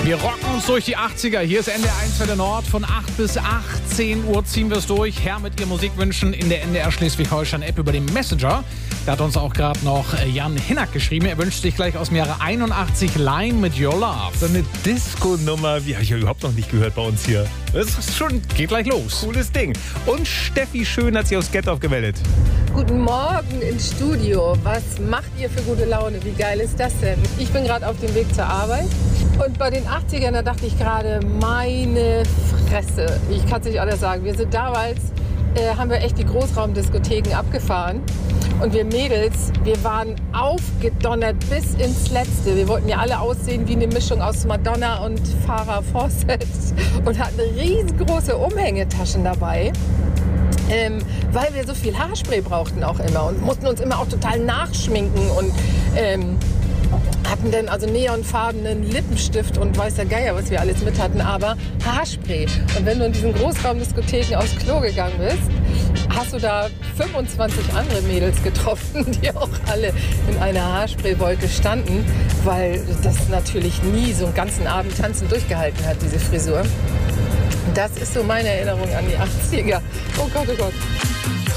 Wir rocken uns durch die 80er. Hier ist NDR 1 für den Nord. Von 8 bis 18 Uhr ziehen wir es durch. Herr mit Ihr Musikwünschen in der NDR Schleswig-Holstein-App über den Messenger. Da hat uns auch gerade noch Jan Hinnack geschrieben. Er wünscht sich gleich aus dem Jahre 81 Line mit Your Love. So eine Disco-Nummer, die habe ich ja überhaupt noch nicht gehört bei uns hier. Das ist schon, geht gleich los. Cooles Ding. Und Steffi Schön hat sich aus Gettorf gemeldet. Guten Morgen ins Studio. Was macht ihr für gute Laune? Wie geil ist das denn? Ich bin gerade auf dem Weg zur Arbeit. Und bei den 80ern, da dachte ich gerade, meine Fresse. Ich kann es nicht anders sagen. Wir sind damals, haben wir echt die Großraumdiskotheken abgefahren. Und wir Mädels, wir waren aufgedonnert bis ins Letzte. Wir wollten ja alle aussehen wie eine Mischung aus Madonna und Farrah Fawcett. Und hatten riesengroße Umhängetaschen dabei. Weil wir so viel Haarspray brauchten auch immer. Und mussten uns immer auch total nachschminken. Und hatten dann also neonfarbenen Lippenstift und weiß der Geier, was wir alles mit hatten, aber Haarspray. Und wenn du in diesen Großraumdiskotheken aufs Klo gegangen bist, hast du da 25 andere Mädels getroffen, die auch alle in einer Haarspraywolke standen, weil das natürlich nie so einen ganzen Abend tanzen durchgehalten hat, diese Frisur. Das ist so meine Erinnerung an die 80er. Oh Gott, oh Gott.